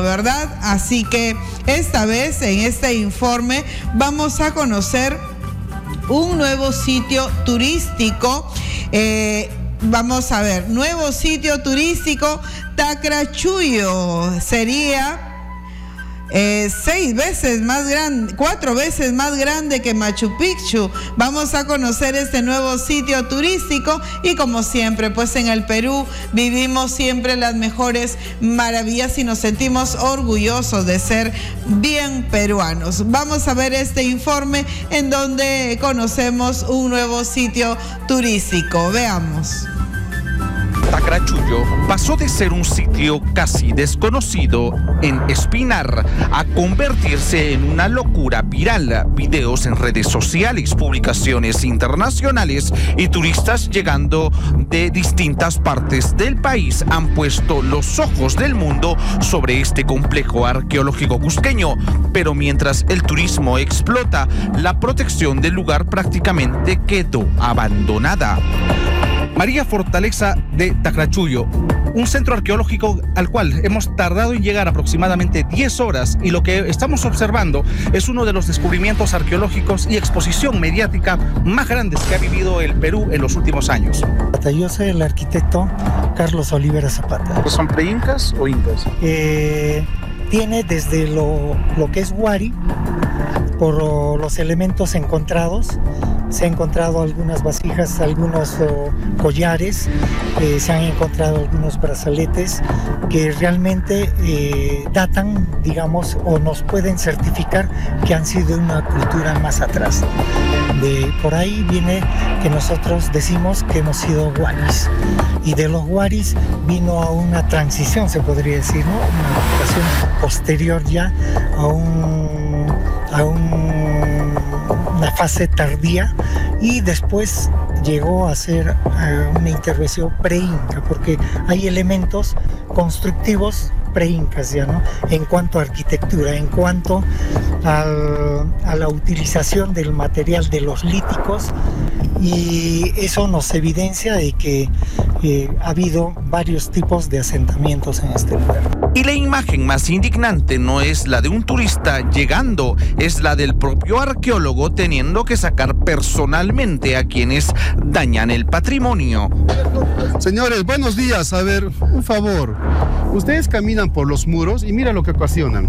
¿verdad? Así que esta vez en este informe vamos a conocer un nuevo sitio turístico. Vamos a ver, nuevo sitio turístico, Tacrachuyo. Sería 4 veces más grande que Machu Picchu. Vamos a conocer este nuevo sitio turístico y como siempre, pues en el Perú vivimos siempre las mejores maravillas y nos sentimos orgullosos de ser bien peruanos. Vamos a ver este informe en donde conocemos un nuevo sitio turístico. Veamos. Tacrachuyo pasó de ser un sitio casi desconocido en Espinar a convertirse en una locura viral. Videos en redes sociales, publicaciones internacionales y turistas llegando de distintas partes del país han puesto los ojos del mundo sobre este complejo arqueológico cusqueño. Pero mientras el turismo explota, la protección del lugar prácticamente quedó abandonada. María Fortaleza de Tacrachuyo, un centro arqueológico al cual hemos tardado en llegar aproximadamente 10 horas y lo que estamos observando es uno de los descubrimientos arqueológicos y exposición mediática más grandes que ha vivido el Perú en los últimos años. Yo soy el arquitecto Carlos Olivera Zapata. ¿Son pre-incas o incas? Tiene desde lo que es Huari, por los elementos encontrados. Se han encontrado algunas vasijas, algunos collares, se han encontrado algunos brazaletes que realmente datan, digamos, o nos pueden certificar que han sido una cultura más atrás. Por ahí viene que nosotros decimos que hemos sido huaris, y de los huaris vino a una transición, se podría decir, ¿no? Una adaptación posterior ya a una fase tardía, y después llegó a ser una intervención pre-inca, porque hay elementos constructivos pre-incas ya, ¿no? En cuanto a arquitectura, en cuanto a la utilización del material de los líticos, y eso nos evidencia de que ha habido varios tipos de asentamientos en este lugar. Y la imagen más indignante no es la de un turista llegando, es la del propio arqueólogo teniendo que sacar personalmente a quienes dañan el patrimonio. Señores, buenos días. A ver, un favor. Ustedes caminan por los muros y mira lo que ocasionan.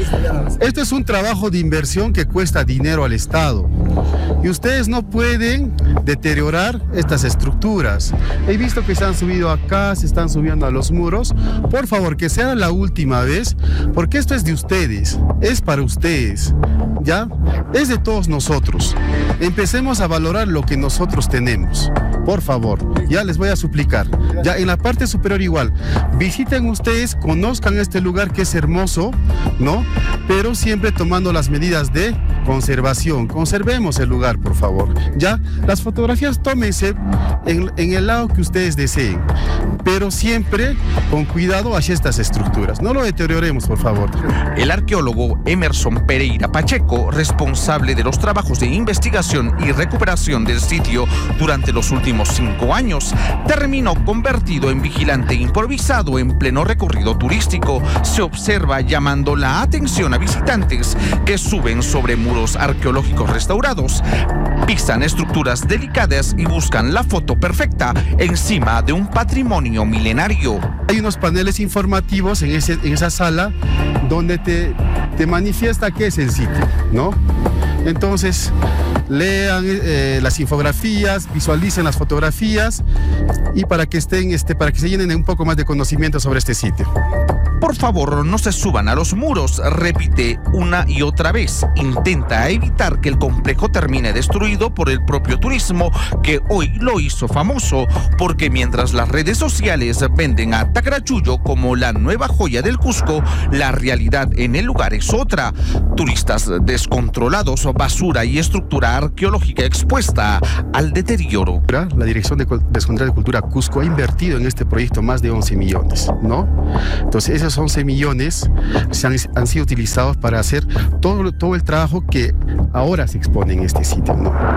Esto es un trabajo de inversión que cuesta dinero al Estado. Y ustedes no pueden deteriorar estas estructuras. He visto que se han subido acá, se están subiendo a los muros. Por favor, que sea la última vez, porque esto es de ustedes, es para ustedes, ¿ya? Es de todos nosotros. Empecemos a valorar lo que nosotros tenemos. Por favor, ya les voy a suplicar. Ya en la parte superior igual, visiten ustedes, conozcan este lugar que es hermoso, ¿no? Pero siempre tomando las medidas de conservación. Conservemos el lugar, por favor. Ya, las fotografías tómense en el lado que ustedes deseen, pero siempre con cuidado hacia estas estructuras. No lo deterioremos, por favor. El arqueólogo Emerson Pereira Pacheco, responsable de los trabajos de investigación y recuperación del sitio durante los últimos 5 años, terminó convertido en vigilante improvisado en pleno recorrido turístico. Se observa llamando la atención a visitantes que suben sobre muros arqueológicos restaurados, pisan estructuras delicadas y buscan la foto perfecta encima de un patrimonio milenario. Hay unos paneles informativos en esa sala donde te manifiesta qué es el sitio, ¿no? Entonces, lean las infografías, visualicen las fotografías y para que para que se llenen un poco más de conocimiento sobre este sitio. Por favor, no se suban a los muros, repite una y otra vez. Intenta evitar que el complejo termine destruido por el propio turismo, que hoy lo hizo famoso, porque mientras las redes sociales venden a Tacrachuyo como la nueva joya del Cusco, la realidad en el lugar es otra. Turistas descontrolados, basura y estructura arqueológica expuesta al deterioro. La Dirección de Descontrol de Cultura Cusco ha invertido en este proyecto más de 11 millones, ¿no? Entonces, esos 11 millones han sido utilizados para hacer todo el trabajo que ahora se expone en este sitio, ¿no?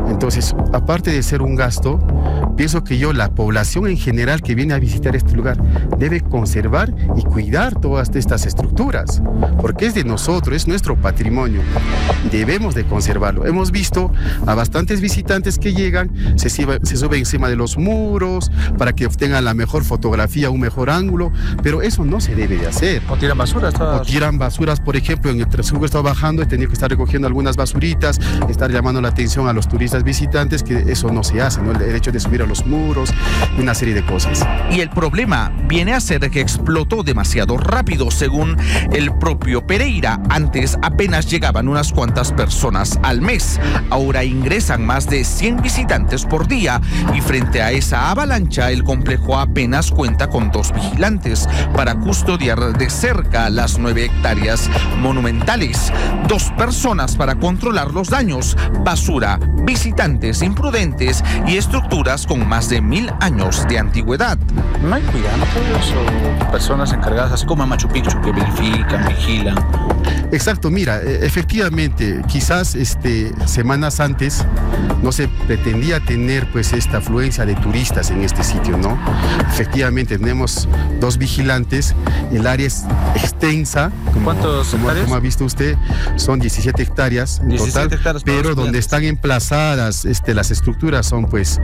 Entonces, aparte de ser un gasto, pienso que la población en general que viene a visitar este lugar debe conservar y cuidar todas estas estructuras, porque es de nosotros, es nuestro patrimonio y debemos de conservarlo. Hemos visto a bastantes visitantes que llegan, se suben encima de los muros para que obtengan la mejor fotografía, un mejor ángulo, pero eso no se debe de hacer. O tiran basuras. O tiran basuras, por ejemplo, en el transcurso que he estado bajando he tenido que estar recogiendo algunas basuritas, estar llamando la atención a los turistas visitantes que eso no se hace, ¿no? El hecho de subir a los muros, una serie de cosas. Y el problema viene a ser que explotó demasiado rápido, según el propio Pereira. Antes apenas llegaban unas cuantas personas al mes. Ahora ingresan más de 100 visitantes por día y frente a esa avalancha el complejo apenas cuenta con 2 vigilantes para custodiar de cerca las 9 hectáreas monumentales, 2 personas para controlar los daños, basura, visitantes imprudentes y estructuras con más de 1000 años de antigüedad. ¿No hay cuidantes o personas encargadas, así como en Machu Picchu, que verifican, vigilan? Exacto, mira, efectivamente, quizás semanas antes no se pretendía tener pues esta afluencia de turistas en este sitio, ¿no? Efectivamente, tenemos 2 vigilantes, el área es extensa. ¿Cuántos hectáreas? Como ha visto usted, son 17 hectáreas en 17 total, hectáreas pero donde están emplazadas las estructuras son pues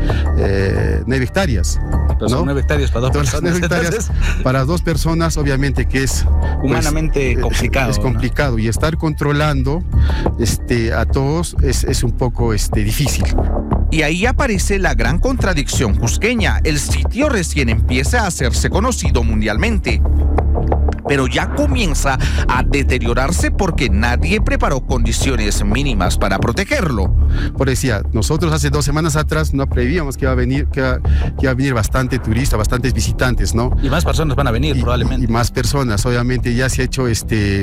9 hectáreas. Pero son 9 hectáreas para 2 personas. 9 hectáreas para 2 personas, obviamente que es humanamente complicado. Es complicado, ¿no? Y estar controlando a todos es un poco difícil. Y ahí aparece la gran contradicción cusqueña. El sitio recién empieza a hacerse conocido mundialmente, pero ya comienza a deteriorarse porque nadie preparó condiciones mínimas para protegerlo. Por decía, nosotros hace 2 semanas atrás no prevíamos que iba a venir bastante turista, bastantes visitantes, ¿no? Y más personas van a venir probablemente. Y más personas, obviamente ya se ha hecho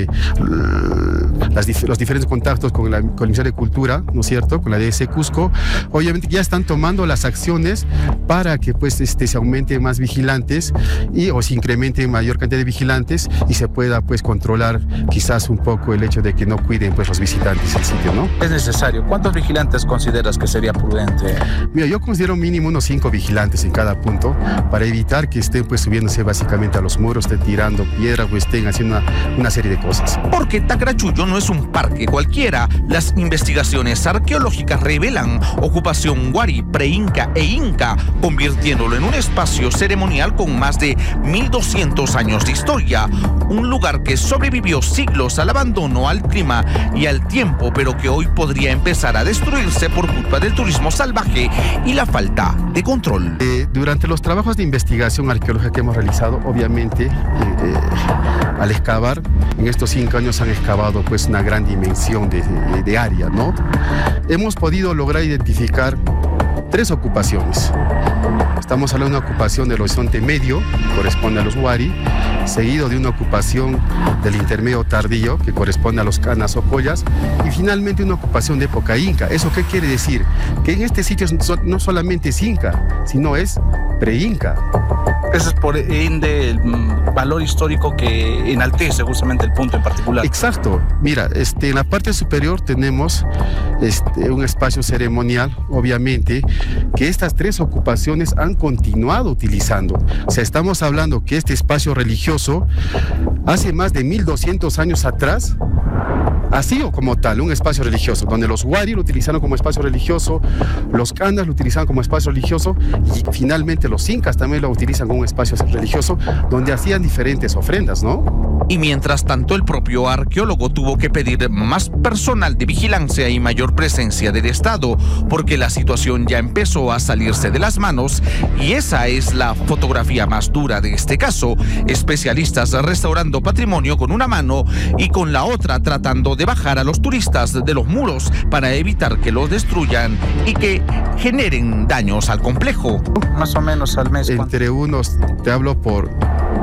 los diferentes contactos con la Comisión de Cultura, ¿no es cierto? Con la DS Cusco. Obviamente ya están tomando las acciones para que pues se aumenten más vigilantes o se incremente mayor cantidad de vigilantes y se pueda pues controlar quizás un poco el hecho de que no cuiden pues los visitantes el sitio, ¿no? Es necesario. ¿Cuántos vigilantes consideras que sería prudente? Mira, yo considero mínimo unos 5 vigilantes en cada punto para evitar que estén pues subiéndose básicamente a los muros, estén tirando piedras o estén haciendo una serie de cosas. Porque Tacrachullo no es un parque cualquiera. Las investigaciones arqueológicas revelan ocupación Wari, pre-Inca e Inca, convirtiéndolo en un espacio ceremonial con más de 1200 años de historia. Un lugar que sobrevivió siglos al abandono, al clima y al tiempo, pero que hoy podría empezar a destruirse por culpa del turismo salvaje y la falta de control. Durante los trabajos de investigación arqueológica que hemos realizado, obviamente, al excavar, en estos 5 años han excavado pues una gran dimensión de área, ¿no? Hemos podido lograr identificar 3 ocupaciones. Estamos hablando de una ocupación del horizonte medio, que corresponde a los Wari, seguido de una ocupación del intermedio tardío, que corresponde a los Canas o Collas, y finalmente una ocupación de época Inca. ¿Eso qué quiere decir? Que en este sitio no solamente es Inca, sino es pre-Inca. Ese es por ende el valor histórico que enaltece justamente el punto en particular. Exacto. Mira, en la parte superior tenemos un espacio ceremonial, obviamente, que estas 3 ocupaciones han continuado utilizando. O sea, estamos hablando que este espacio religioso, hace más de 1200 años atrás, ha sido como tal un espacio religioso, donde los Wari lo utilizaron como espacio religioso, los Canas lo utilizaron como espacio religioso y finalmente los Incas también lo utilizan como un espacio religioso donde hacían diferentes ofrendas, ¿no? Y mientras tanto el propio arqueólogo tuvo que pedir más personal de vigilancia y mayor presencia del Estado porque la situación ya empezó a salirse de las manos y esa es la fotografía más dura de este caso. Especialistas restaurando patrimonio con una mano y con la otra tratando de bajar a los turistas de los muros para evitar que los destruyan y que generen daños al complejo. Más o menos al mes. Entre unos, te hablo por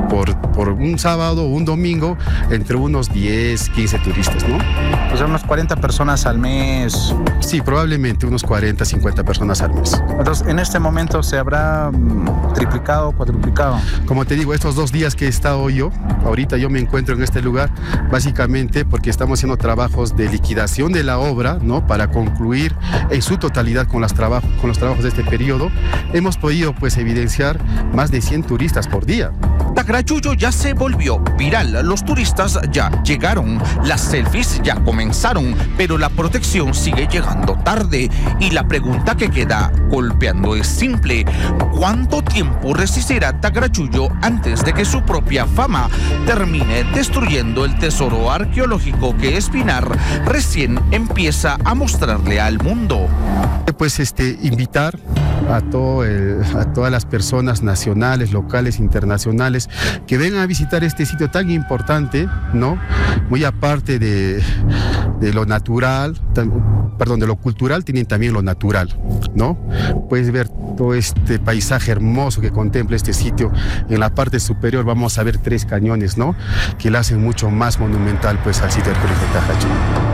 por un sábado o un domingo entre unos 10, 15 turistas, ¿no? O sea, unas 40 personas al mes. Sí, probablemente unos 40, 50 personas al mes. Entonces, en este momento se habrá triplicado, cuadruplicado. Como te digo, estos 2 días que he estado yo, ahorita yo me encuentro en este lugar, básicamente porque estamos haciendo trabajos de liquidación de la obra, ¿no? Para concluir en su totalidad con los trabajos de este periodo. Hemos podido, pues, evidenciar más de 100 turistas por día. Tacrachullo ya se volvió viral, los turistas ya llegaron, las selfies ya comenzaron, pero la protección sigue llegando tarde y la pregunta que queda golpeando es simple: ¿cuánto tiempo resistirá Tacrachullo antes de que su propia fama termine destruyendo el tesoro arqueológico que Espinar recién empieza a mostrarle al mundo? Pues invitar a todas las personas nacionales, locales, internacionales que vengan a visitar este sitio tan importante, ¿no? Muy aparte de lo natural, de lo cultural, tienen también lo natural, ¿no? Puedes ver todo este paisaje hermoso que contempla este sitio. En la parte superior vamos a ver 3 cañones, ¿no? Que le hacen mucho más monumental, pues, al sitio arqueológico de Tacrachullo.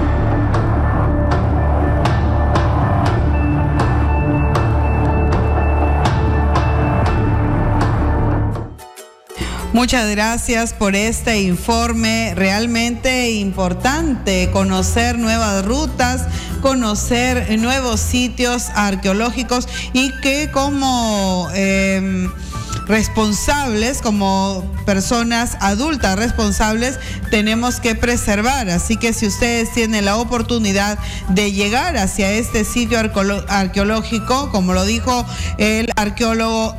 Muchas gracias por este informe, realmente importante conocer nuevas rutas, conocer nuevos sitios arqueológicos y que como responsables, como personas adultas responsables, tenemos que preservar. Así que si ustedes tienen la oportunidad de llegar hacia este sitio arqueológico, como lo dijo el arqueólogo,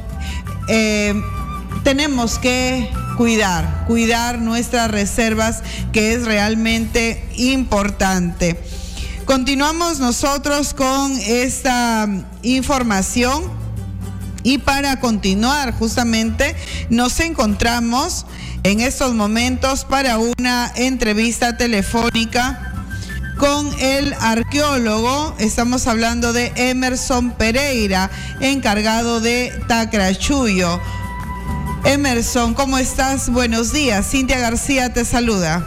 tenemos que cuidar nuestras reservas, que es realmente importante. Continuamos nosotros con esta información y para continuar justamente nos encontramos en estos momentos para una entrevista telefónica con el arqueólogo. Estamos hablando de Emerson Pereira, encargado de Tacrachullo. Emerson, ¿cómo estás? Buenos días. Cintia García te saluda.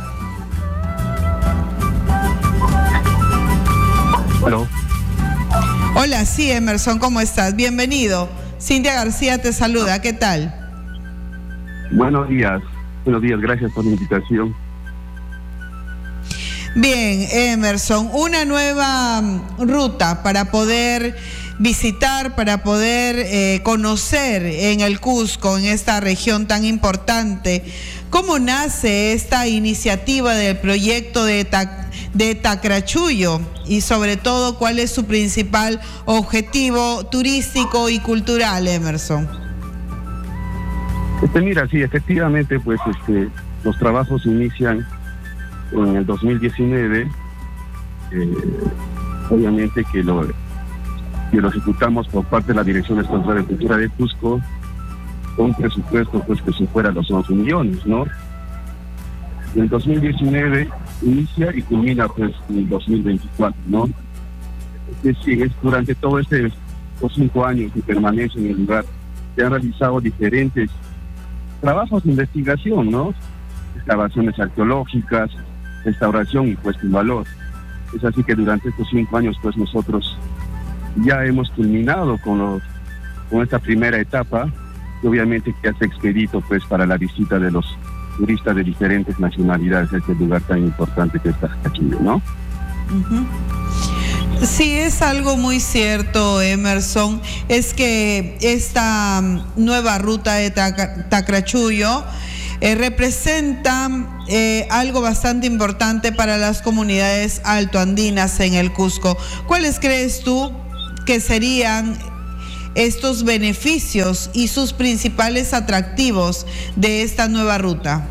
Hello. Hola, sí, Emerson, ¿cómo estás? Bienvenido. Cintia García te saluda. ¿Qué tal? Buenos días, gracias por la invitación. Bien, Emerson, una nueva ruta para poder visitar, para poder conocer en el Cusco, en esta región tan importante. ¿Cómo nace esta iniciativa del proyecto de Tacrachullo? Y sobre todo, ¿cuál es su principal objetivo turístico y cultural, Emerson? Mira, sí, efectivamente, pues los trabajos inician en el 2019. Obviamente que lo ejecutamos por parte de la Dirección Estatal de Cultura de Cusco, con un presupuesto pues que supera los 11 millones, ¿no? En el 2019 inicia y culmina pues en el 2024, ¿no? Es decir, durante todos estos 5 años que permanece en el lugar, se han realizado diferentes trabajos de investigación, ¿no? Excavaciones arqueológicas, restauración y puesta en valor. Es así que durante estos 5 años pues nosotros ya hemos culminado con esta primera etapa, y obviamente que hace expedito pues para la visita de los turistas de diferentes nacionalidades a este lugar tan importante que está aquí, ¿no? Uh-huh. Sí, es algo muy cierto, Emerson, es que esta nueva ruta de Tacrachullo representa algo bastante importante para las comunidades altoandinas en el Cusco. ¿Cuáles crees tú que serían estos beneficios y sus principales atractivos de esta nueva ruta?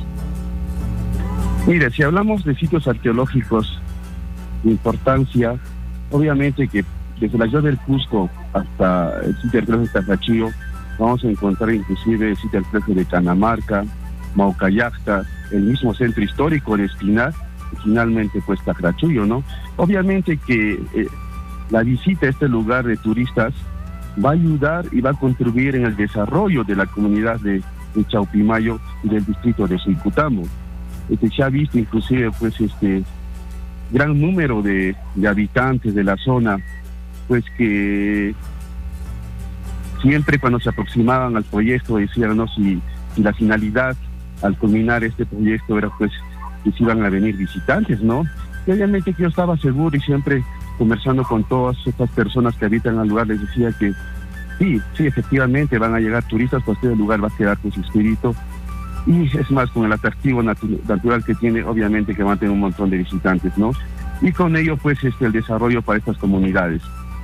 Mire, si hablamos de sitios arqueológicos de importancia, obviamente que desde la ciudad del Cusco hasta el sitio arqueológico de Tacrachullo vamos a encontrar inclusive el sitio arqueológico de Canamarca, Maucallacta, el mismo centro histórico de Espinar y finalmente pues Tacrachullo, ¿no? Obviamente que la visita a este lugar de turistas va a ayudar y va a contribuir en el desarrollo de la comunidad de de Chaupimayo y del distrito de Suicutambo. Se ha visto inclusive pues gran número de habitantes de la zona, pues que siempre cuando se aproximaban al proyecto decían, ¿no?, si la finalidad al culminar este proyecto era pues que se iban a venir visitantes, ¿no? Y obviamente que yo estaba seguro y siempre conversando con todas estas personas que habitan al lugar les decía que sí, efectivamente van a llegar turistas, pues el lugar va a quedar con su espíritu. Y es más, con el atractivo natural que tiene, obviamente que van a tener un montón de visitantes, ¿no? Y con ello, pues, el desarrollo para estas comunidades.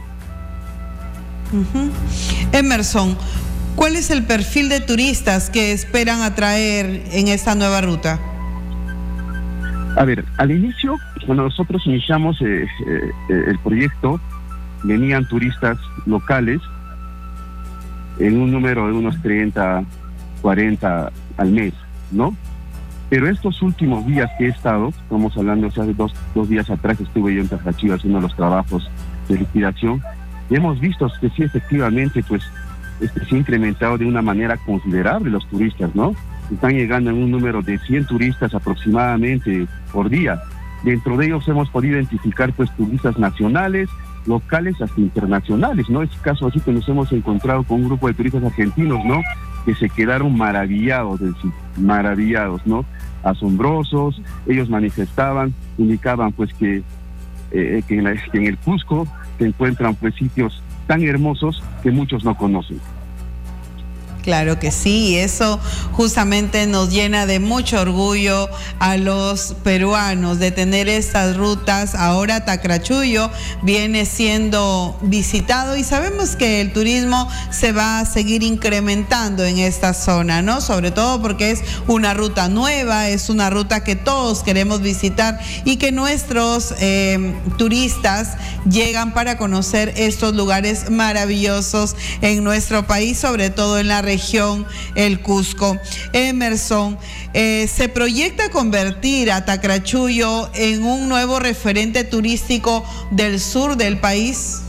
Emerson, ¿cuál es el perfil de turistas que esperan atraer en esta nueva ruta? A ver, al inicio, cuando nosotros iniciamos el proyecto, venían turistas locales en un número de unos 30, 40 al mes, ¿no? Pero estos últimos días que he estado, estamos hablando, o sea, de dos días atrás estuve yo en Tajachillo haciendo los trabajos de liquidación, y hemos visto que sí, efectivamente, pues, se ha incrementado de una manera considerable los turistas, ¿no? Están llegando en un número de 100 turistas aproximadamente por día. Dentro de ellos hemos podido identificar, pues, turistas nacionales, locales, hasta internacionales, ¿no? Es caso así que nos hemos encontrado con un grupo de turistas argentinos, ¿no?, que se quedaron maravillados del sitio, maravillados, ¿no?, asombrosos. Ellos manifestaban, indicaban pues que en el Cusco se encuentran pues sitios tan hermosos que muchos no conocen. Claro que sí, eso justamente nos llena de mucho orgullo a los peruanos de tener estas rutas. Ahora Tacrachullo viene siendo visitado y sabemos que el turismo se va a seguir incrementando en esta zona, ¿no? Sobre todo porque es una ruta nueva, es una ruta que todos queremos visitar y que nuestros turistas llegan para conocer estos lugares maravillosos en nuestro país, sobre todo en la región el Cusco. Emerson, ¿se proyecta convertir a Tacrachullo en un nuevo referente turístico del sur del país?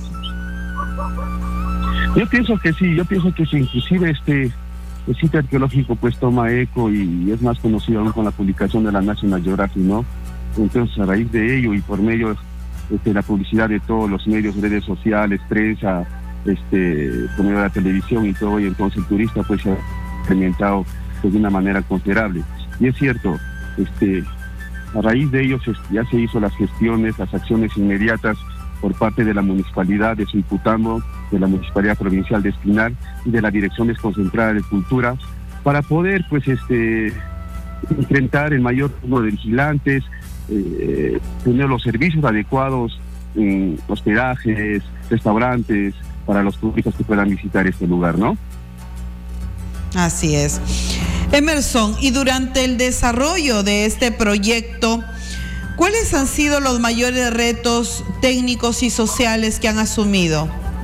Yo pienso que sí, inclusive el sitio arqueológico pues toma eco y es más conocido aún con la publicación de la National Geographic, ¿no? Entonces, a raíz de ello y por medio de la publicidad de todos los medios, redes sociales, prensa, por medio de la televisión y todo, y entonces el turista pues se ha incrementado pues, de una manera considerable. Y es cierto, a raíz de ellos ya se hizo las gestiones, las acciones inmediatas por parte de la Municipalidad de Suicutambo, de la Municipalidad Provincial de Espinar y de la Dirección Desconcentrada de Cultura, para poder pues enfrentar el mayor número de vigilantes, tener los servicios adecuados en hospedajes, restaurantes, para los turistas que puedan visitar este lugar, ¿no? Así es. Emerson, y durante el desarrollo de este proyecto, ¿cuáles han sido los mayores retos técnicos y sociales que han asumido?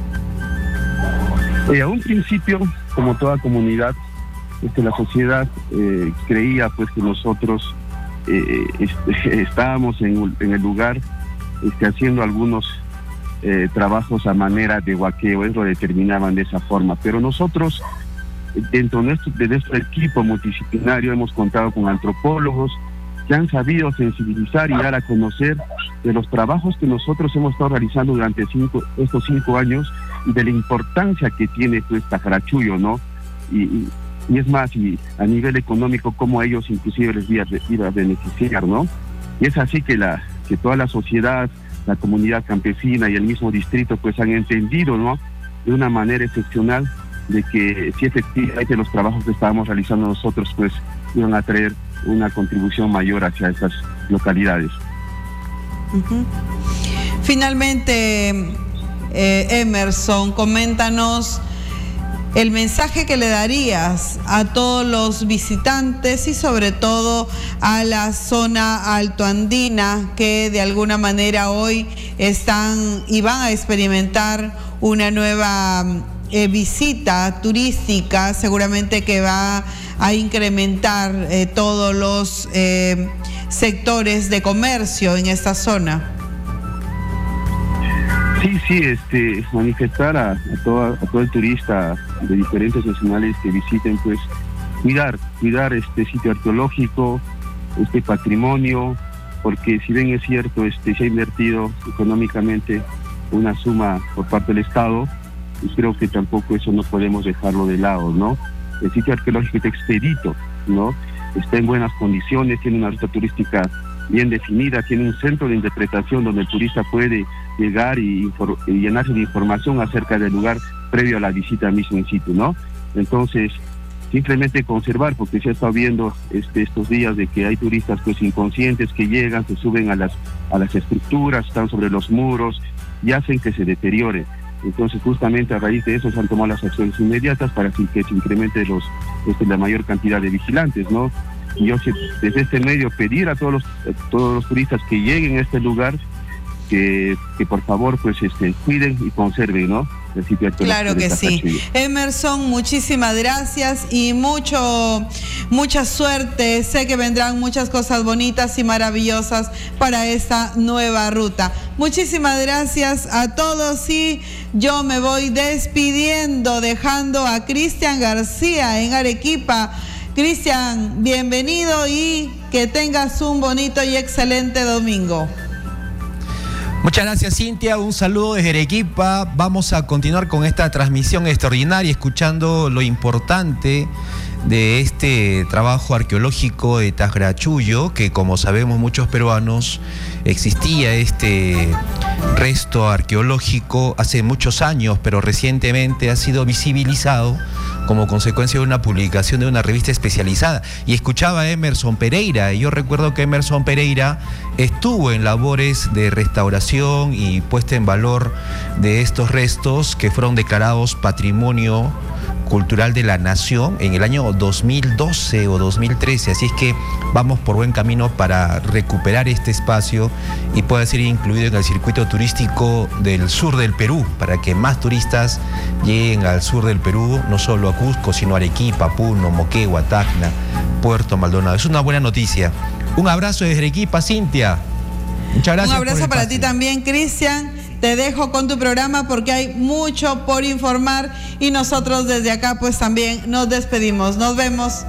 A un principio, como toda comunidad, la sociedad creía pues que nosotros estábamos en el lugar haciendo algunos trabajos a manera de huaqueo, lo determinaban de esa forma, pero nosotros dentro de nuestro equipo multidisciplinario hemos contado con antropólogos que han sabido sensibilizar y dar a conocer de los trabajos que nosotros hemos estado realizando durante estos 5 años y de la importancia que tiene pues Tacrachullo, ¿no? Y es más, y a nivel económico, cómo a ellos inclusive les iba a beneficiar, ¿no? Y es así que toda la sociedad, la comunidad campesina y el mismo distrito pues han entendido, ¿no?, de una manera excepcional de que si efectivamente los trabajos que estábamos realizando nosotros pues iban a traer una contribución mayor hacia estas localidades. Finalmente, Emerson, coméntanos el mensaje que le darías a todos los visitantes y sobre todo a la zona altoandina que de alguna manera hoy están y van a experimentar una nueva visita turística, seguramente que va a incrementar todos los sectores de comercio en esta zona. Sí, manifestar a todo el turista de diferentes nacionales que visiten pues cuidar este sitio arqueológico, este patrimonio, porque si bien es cierto, se ha invertido económicamente una suma por parte del Estado, y creo que tampoco eso no podemos dejarlo de lado, ¿no? El sitio arqueológico está expedito, ¿no? Está en buenas condiciones, tiene una ruta turística bien definida, tiene un centro de interpretación donde el turista puede llegar y llenarse de información acerca del lugar previo a la visita mismo in situ, ¿no? Entonces, simplemente conservar, porque se ha estado viendo estos días de que hay turistas pues inconscientes que llegan, se suben a las estructuras, están sobre los muros y hacen que se deteriore. Entonces, justamente a raíz de eso se han tomado las acciones inmediatas para que se incremente la mayor cantidad de vigilantes, ¿no? Y yo desde este medio pedir a todos los turistas que lleguen a este lugar que por favor pues cuiden y conserven, ¿no? El sitio arqueológico. Claro que sí. Emerson, muchísimas gracias y mucha suerte. Sé que vendrán muchas cosas bonitas y maravillosas para esta nueva ruta. Muchísimas gracias a todos y yo me voy despidiendo, dejando a Cristian García en Arequipa. Cristian, bienvenido y que tengas un bonito y excelente domingo. Muchas gracias, Cintia, un saludo desde Arequipa. Vamos a continuar con esta transmisión extraordinaria, escuchando lo importante de este trabajo arqueológico de Tagrachullo, que como sabemos muchos peruanos, existía este resto arqueológico hace muchos años, pero recientemente ha sido visibilizado como consecuencia de una publicación de una revista especializada. Y escuchaba a Emerson Pereira, y yo recuerdo que Emerson Pereira estuvo en labores de restauración y puesta en valor de estos restos que fueron declarados Patrimonio Cultural de la Nación en el año 2012 o 2013, así es que vamos por buen camino para recuperar este espacio y pueda ser incluido en el circuito turístico del sur del Perú, para que más turistas lleguen al sur del Perú, no solo a Cusco, sino a Arequipa, Puno, Moquegua, Tacna, Puerto Maldonado. Es una buena noticia. Un abrazo desde Arequipa, Cintia. Muchas gracias. Un abrazo para ti también, Cristian. Te dejo con tu programa porque hay mucho por informar y nosotros desde acá pues también nos despedimos. Nos vemos.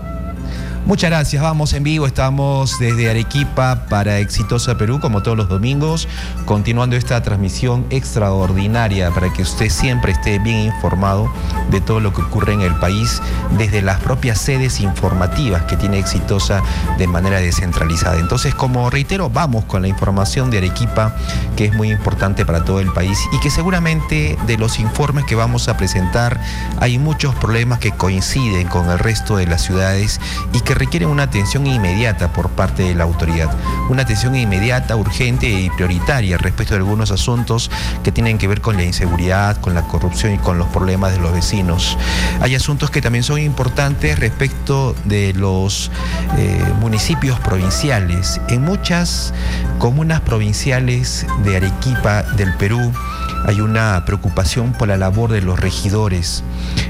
Muchas gracias, vamos en vivo, estamos desde Arequipa para Exitosa Perú, como todos los domingos, continuando esta transmisión extraordinaria para que usted siempre esté bien informado de todo lo que ocurre en el país, desde las propias sedes informativas que tiene Exitosa de manera descentralizada. Entonces, como reitero, vamos con la información de Arequipa, que es muy importante para todo el país y que seguramente de los informes que vamos a presentar hay muchos problemas que coinciden con el resto de las ciudades y que requieren una atención inmediata por parte de la autoridad. Una atención inmediata, urgente y prioritaria respecto de algunos asuntos que tienen que ver con la inseguridad, con la corrupción y con los problemas de los vecinos. Hay asuntos que también son importantes respecto de los municipios provinciales. En muchas comunas provinciales de Arequipa, del Perú, hay una preocupación por la labor de los regidores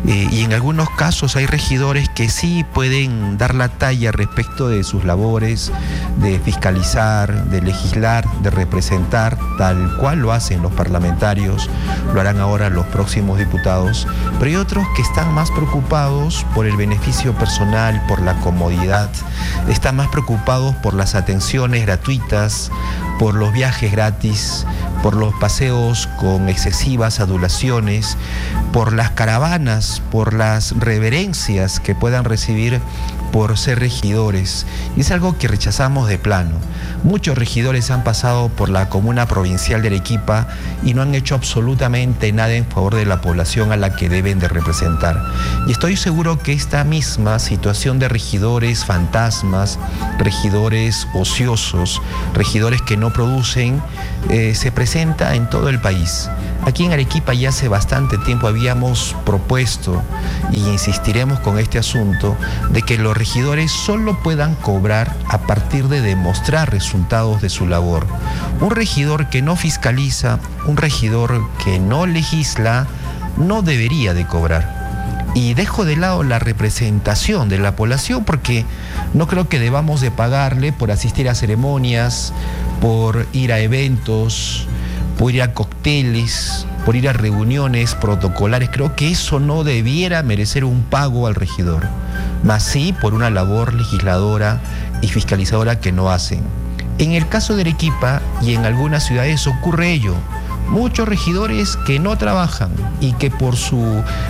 y en algunos casos hay regidores que sí pueden dar la talla respecto de sus labores de fiscalizar, de legislar, de representar, tal cual lo hacen los parlamentarios, lo harán ahora los próximos diputados, pero hay otros que están más preocupados por el beneficio personal, por la comodidad, están más preocupados por las atenciones gratuitas, por los viajes gratis, por los paseos con excesivas adulaciones, por las caravanas, por las reverencias que puedan recibir por ser regidores. Y es algo que rechazamos de plano. Muchos regidores han pasado por la comuna provincial de Arequipa y no han hecho absolutamente nada en favor de la población a la que deben de representar. Y estoy seguro que esta misma situación de regidores fantasmas, regidores ociosos, regidores que no producen, se presenta en todo el país. Aquí en Arequipa ya hace bastante tiempo habíamos propuesto y insistiremos con este asunto de que los regidores solo puedan cobrar a partir de demostrar resultados de su labor. Un regidor que no fiscaliza, un regidor que no legisla, no debería de cobrar. Y dejo de lado la representación de la población porque no creo que debamos de pagarle por asistir a ceremonias, por ir a eventos, por ir a cócteles, por ir a reuniones protocolares. Creo que eso no debiera merecer un pago al regidor, más sí por una labor legisladora y fiscalizadora que no hacen. En el caso de Arequipa y en algunas ciudades ocurre ello. Muchos regidores que no trabajan y que por su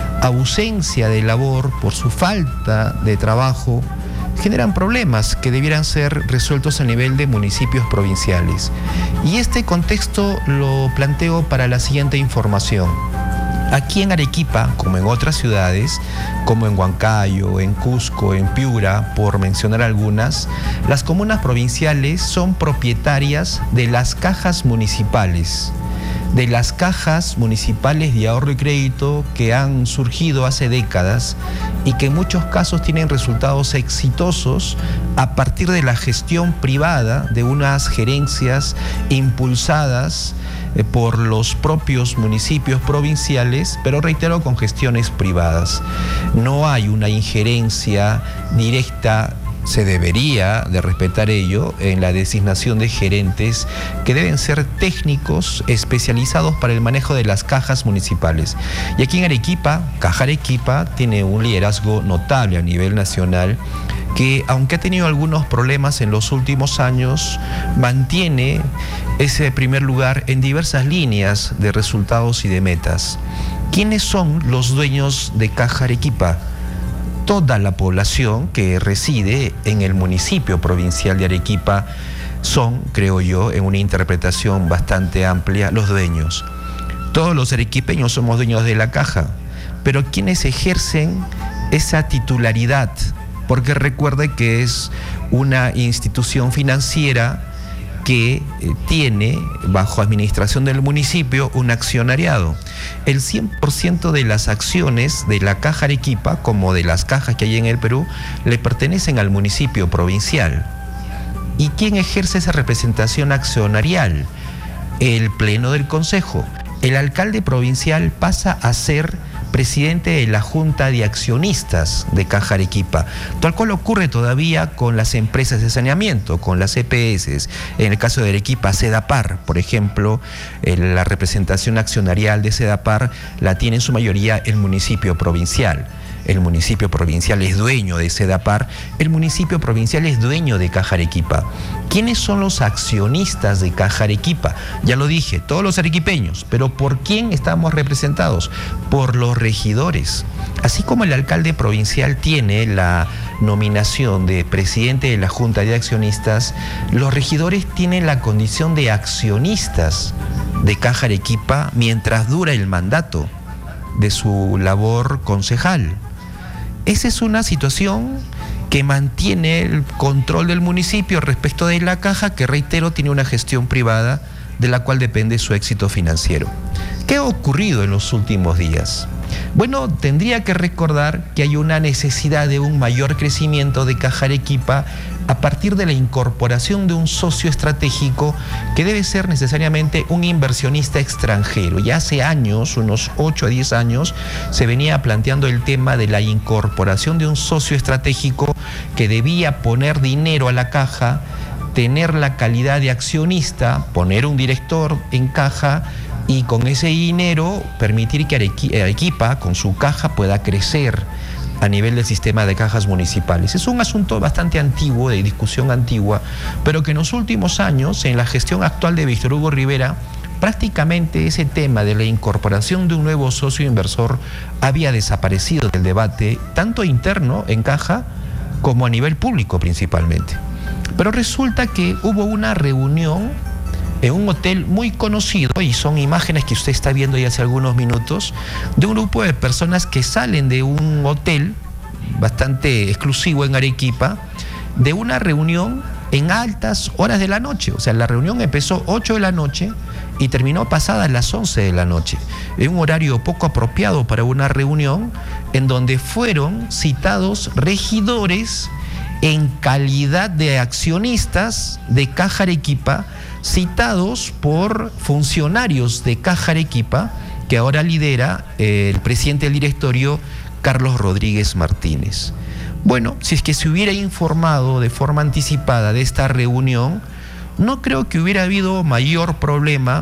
ausencia de labor, por su falta de trabajo, generan problemas que debieran ser resueltos a nivel de municipios provinciales. Y este contexto lo planteo para la siguiente información. Aquí en Arequipa, como en otras ciudades, como en Huancayo, en Cusco, en Piura, por mencionar algunas, las comunas provinciales son propietarias de las cajas municipales. De las cajas municipales de ahorro y crédito que han surgido hace décadas y que en muchos casos tienen resultados exitosos a partir de la gestión privada de unas gerencias impulsadas por los propios municipios provinciales, pero reitero, con gestiones privadas. No hay una injerencia directa, se debería de respetar ello, en la designación de gerentes que deben ser técnicos especializados para el manejo de las cajas municipales. Y aquí en Arequipa, Caja Arequipa tiene un liderazgo notable a nivel nacional que, aunque ha tenido algunos problemas en los últimos años, mantiene ese primer lugar en diversas líneas de resultados y de metas. ¿Quiénes son los dueños de Caja Arequipa? Toda la población que reside en el municipio provincial de Arequipa son, creo yo, en una interpretación bastante amplia, los dueños. Todos los arequipeños somos dueños de la caja, pero quienes ejercen esa titularidad, porque recuerde que es una institución financiera que tiene bajo administración del municipio un accionariado. El 100% de las acciones de la Caja Arequipa, como de las cajas que hay en el Perú, le pertenecen al municipio provincial. ¿Y quién ejerce esa representación accionarial? El Pleno del Consejo. El alcalde provincial pasa a ser presidente de la Junta de Accionistas de Caja Arequipa, tal cual ocurre todavía con las empresas de saneamiento, con las EPS. En el caso de Arequipa, Sedapar, por ejemplo, la representación accionarial de Sedapar la tiene en su mayoría el municipio provincial. El municipio provincial es dueño de Sedapar, el municipio provincial es dueño de Caja Arequipa. ¿Quiénes son los accionistas de Caja Arequipa? Ya lo dije, todos los arequipeños, pero ¿por quién estamos representados? Por los regidores. Así como el alcalde provincial tiene la nominación de presidente de la Junta de Accionistas, los regidores tienen la condición de accionistas de Caja Arequipa mientras dura el mandato de su labor concejal. Esa es una situación que mantiene el control del municipio respecto de la caja, que reitero tiene una gestión privada de la cual depende su éxito financiero. ¿Qué ha ocurrido en los últimos días? Bueno, tendría que recordar que hay una necesidad de un mayor crecimiento de Caja Arequipa a partir de la incorporación de un socio estratégico que debe ser necesariamente un inversionista extranjero. Ya hace años, unos 8 a 10 años, se venía planteando el tema de la incorporación de un socio estratégico que debía poner dinero a la caja, tener la calidad de accionista, poner un director en caja y con ese dinero permitir que Arequipa, con su caja, pueda crecer a nivel del sistema de cajas municipales. Es un asunto bastante antiguo, de discusión antigua, pero que en los últimos años, en la gestión actual de Víctor Hugo Rivera, prácticamente ese tema de la incorporación de un nuevo socio inversor había desaparecido del debate, tanto interno en caja como a nivel público principalmente. Pero resulta que hubo una reunión en un hotel muy conocido, y son imágenes que usted está viendo ya hace algunos minutos, de un grupo de personas que salen de un hotel bastante exclusivo en Arequipa, de una reunión en altas horas de la noche. O sea, la reunión empezó 8 de la noche y terminó pasadas las 11 de la noche. Es un horario poco apropiado para una reunión en donde fueron citados regidores en calidad de accionistas de Caja Arequipa, citados por funcionarios de Caja Arequipa, que ahora lidera el presidente del directorio, Carlos Rodríguez Martínez. Bueno, si es que se hubiera informado de forma anticipada de esta reunión, no creo que hubiera habido mayor problema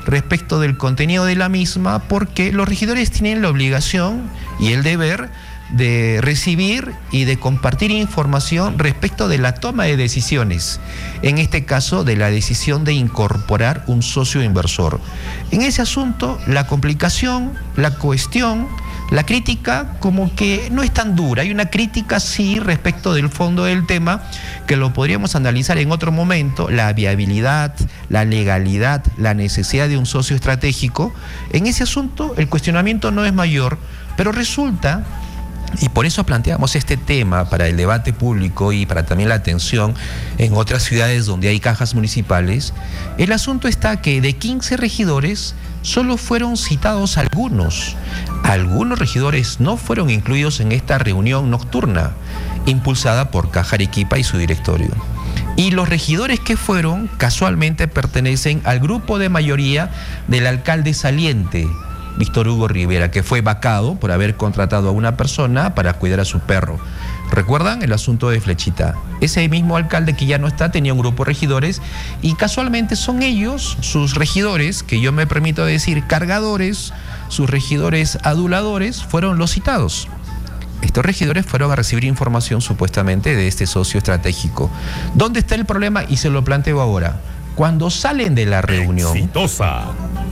respecto del contenido de la misma, porque los regidores tienen la obligación y el deber de recibir y de compartir información respecto de la toma de decisiones, en este caso de la decisión de incorporar un socio inversor. En ese asunto, la complicación, la cuestión, la crítica como que no es tan dura. Hay una crítica sí respecto del fondo del tema, que lo podríamos analizar en otro momento, la viabilidad, la legalidad, la necesidad de un socio estratégico. En ese asunto el cuestionamiento no es mayor, pero resulta, y por eso planteamos este tema para el debate público y para también la atención en otras ciudades donde hay cajas municipales, el asunto está que de 15 regidores solo fueron citados algunos. Algunos regidores no fueron incluidos en esta reunión nocturna impulsada por Caja Arequipa y su directorio. Y los regidores que fueron casualmente pertenecen al grupo de mayoría del alcalde saliente, Víctor Hugo Rivera, que fue vacado por haber contratado a una persona para cuidar a su perro. ¿Recuerdan el asunto de Flechita? Ese mismo alcalde que ya no está tenía un grupo de regidores y casualmente son ellos, sus regidores, que yo me permito decir cargadores, sus regidores aduladores, fueron los citados. Estos regidores fueron a recibir información supuestamente de este socio estratégico. ¿Dónde está el problema? Y se lo planteo ahora. Cuando salen de la reunión... Exitosa.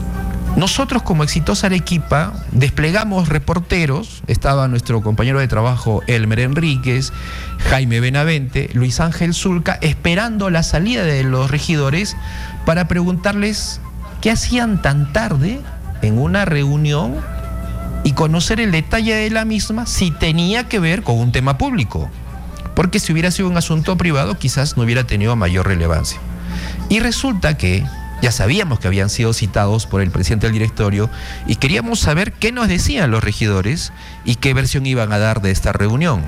Nosotros como Exitosa Arequipa desplegamos reporteros, estaba nuestro compañero de trabajo Elmer Enríquez, Jaime Benavente, Luis Ángel Zulca, esperando la salida de los regidores para preguntarles qué hacían tan tarde en una reunión y conocer el detalle de la misma, si tenía que ver con un tema público, porque si hubiera sido un asunto privado quizás no hubiera tenido mayor relevancia. Y resulta que ya sabíamos que habían sido citados por el presidente del directorio y queríamos saber qué nos decían los regidores y qué versión iban a dar de esta reunión.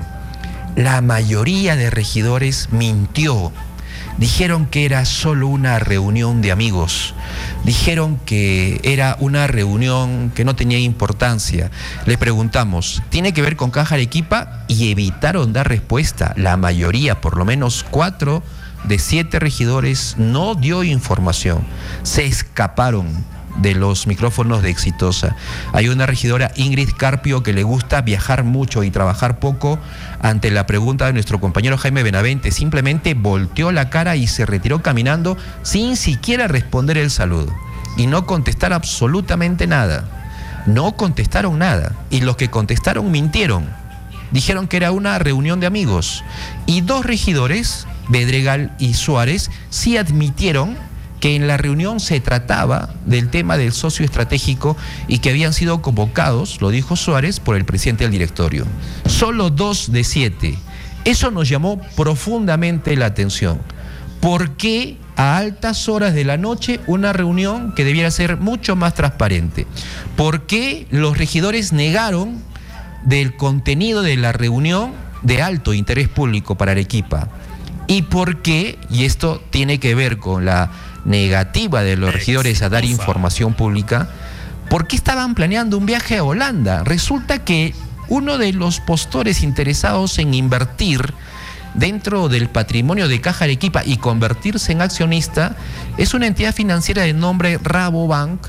La mayoría de regidores mintió. Dijeron que era solo una reunión de amigos. Dijeron que era una reunión que no tenía importancia. Le preguntamos, ¿tiene que ver con Caja Arequipa? Y evitaron dar respuesta. La mayoría, por lo menos 4 de 7 regidores, no dio información. Se escaparon de los micrófonos de Exitosa. Hay una regidora, Ingrid Carpio, que le gusta viajar mucho y trabajar poco. Ante la pregunta de nuestro compañero Jaime Benavente, simplemente volteó la cara y se retiró caminando sin siquiera responder el saludo y no contestar absolutamente nada. No contestaron nada, y los que contestaron mintieron. Dijeron que era una reunión de amigos, y 2 regidores, Bedregal y Suárez, sí admitieron que en la reunión se trataba del tema del socio estratégico y que habían sido convocados, lo dijo Suárez, por el presidente del directorio. Solo 2 de 7. Eso nos llamó profundamente la atención. ¿Por qué a altas horas de la noche una reunión que debiera ser mucho más transparente? ¿Por qué los regidores negaron del contenido de la reunión de alto interés público para Arequipa? ¿Y por qué? Y esto tiene que ver con la negativa de los regidores a dar información pública. ¿Por qué estaban planeando un viaje a Holanda? Resulta que uno de los postores interesados en invertir dentro del patrimonio de Caja Arequipa y convertirse en accionista es una entidad financiera de nombre Rabobank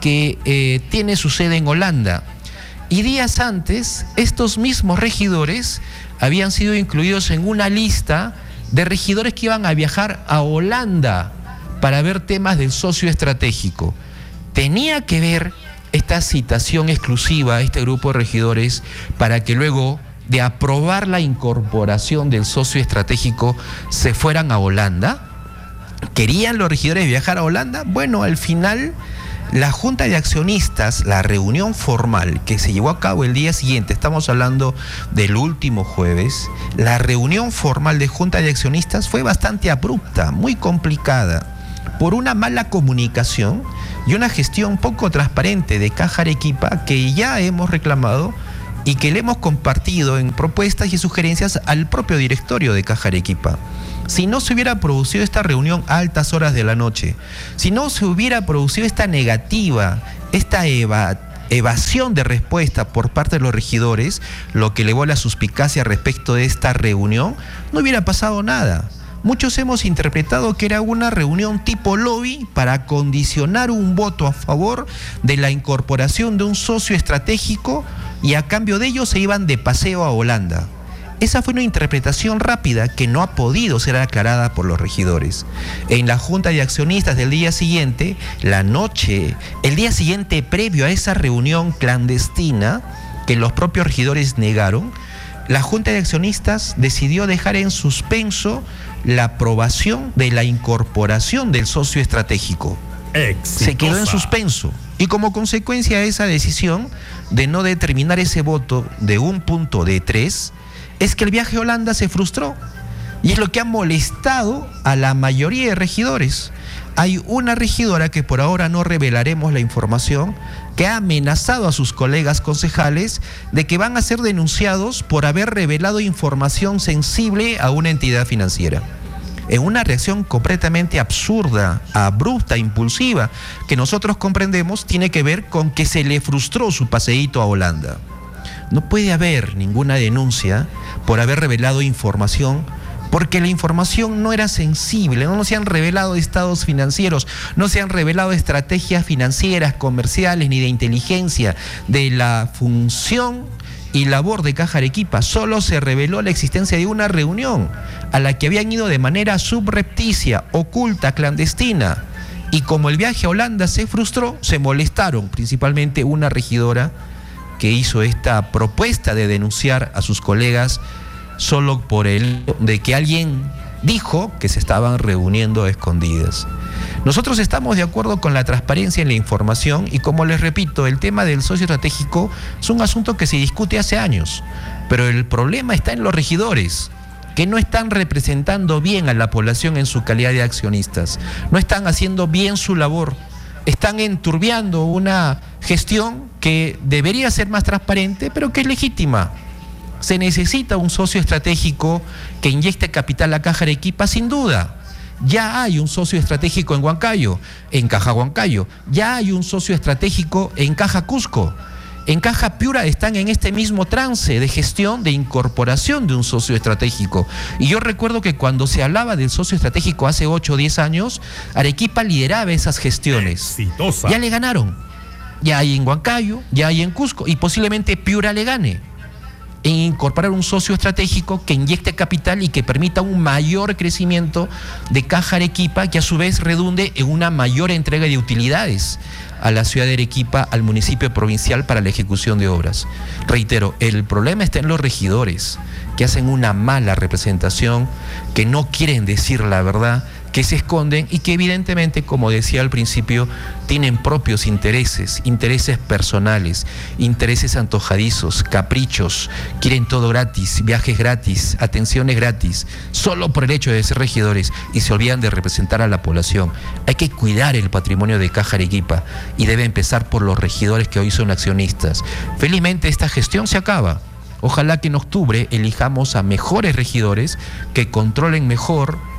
que tiene su sede en Holanda. Y días antes, estos mismos regidores habían sido incluidos en una lista de regidores que iban a viajar a Holanda para ver temas del socio estratégico. Tenía que ver esta citación exclusiva a este grupo de regidores para que luego de aprobar la incorporación del socio estratégico se fueran a Holanda. ¿Querían los regidores viajar a Holanda? Bueno, al final la Junta de Accionistas, la reunión formal que se llevó a cabo el día siguiente, estamos hablando del último jueves, la reunión formal de Junta de Accionistas fue bastante abrupta, muy complicada, por una mala comunicación y una gestión poco transparente de Caja Arequipa que ya hemos reclamado y que le hemos compartido en propuestas y sugerencias al propio directorio de Caja Arequipa. Si no se hubiera producido esta reunión a altas horas de la noche, si no se hubiera producido esta negativa, esta evasión de respuesta por parte de los regidores, lo que elevó la suspicacia respecto de esta reunión, no hubiera pasado nada. muchos hemos interpretado que era una reunión tipo lobby para condicionar un voto a favor de la incorporación de un socio estratégico y a cambio de ello se iban de paseo a Holanda. Esa fue una interpretación rápida que no ha podido ser aclarada por los regidores. En la junta de accionistas del día siguiente, el día siguiente previo a esa reunión clandestina que los propios regidores negaron, la junta de accionistas decidió dejar en suspenso la aprobación de la incorporación del socio estratégico. Exitosa. Se quedó en suspenso. Y como consecuencia de esa decisión de no determinar ese voto de un punto de 3, es que el viaje a Holanda se frustró. Y es lo que ha molestado a la mayoría de regidores. Hay una regidora que por ahora no revelaremos la información, que ha amenazado a sus colegas concejales de que van a ser denunciados por haber revelado información sensible a una entidad financiera. En una reacción completamente absurda, abrupta, impulsiva, que nosotros comprendemos tiene que ver con que se le frustró su paseíto a Holanda. No puede haber ninguna denuncia por haber revelado información, porque la información no era sensible, no se han revelado estados financieros, no se han revelado estrategias financieras, comerciales, ni de inteligencia, de la función y labor de Caja Arequipa. Solo se reveló la existencia de una reunión a la que habían ido de manera subrepticia, oculta, clandestina. Y como el viaje a Holanda se frustró, se molestaron, principalmente una regidora que hizo esta propuesta de denunciar a sus colegas solo por el de que alguien dijo que se estaban reuniendo a escondidas. Nosotros estamos de acuerdo con la transparencia en la información y, como les repito, el tema del socio estratégico es un asunto que se discute hace años, pero el problema está en los regidores, que no están representando bien a la población en su calidad de accionistas, no están haciendo bien su labor, están enturbiando una gestión que debería ser más transparente, pero que es legítima. Se necesita un socio estratégico que inyecte capital a Caja Arequipa, sin duda. Ya hay un socio estratégico en Huancayo, en Caja Huancayo. Ya hay un socio estratégico en Caja Cusco. En Caja Piura están en este mismo trance de gestión de incorporación de un socio estratégico. Y yo recuerdo que cuando se hablaba del socio estratégico hace 8 o 10 años, Arequipa lideraba esas gestiones. Exitosa. Ya le ganaron. Ya hay en Huancayo, ya hay en Cusco y posiblemente Piura le gane. En incorporar un socio estratégico que inyecte capital y que permita un mayor crecimiento de Caja Arequipa, que a su vez redunde en una mayor entrega de utilidades a la ciudad de Arequipa, al municipio provincial para la ejecución de obras. Reitero, el problema está en los regidores, que hacen una mala representación, que no quieren decir la verdad, que se esconden y que evidentemente, como decía al principio, tienen propios intereses, intereses personales, intereses antojadizos, caprichos, quieren todo gratis, viajes gratis, atenciones gratis, solo por el hecho de ser regidores y se olvidan de representar a la población. Hay que cuidar el patrimonio de Caja Arequipa y debe empezar por los regidores que hoy son accionistas. Felizmente esta gestión se acaba. Ojalá que en octubre elijamos a mejores regidores que controlen mejor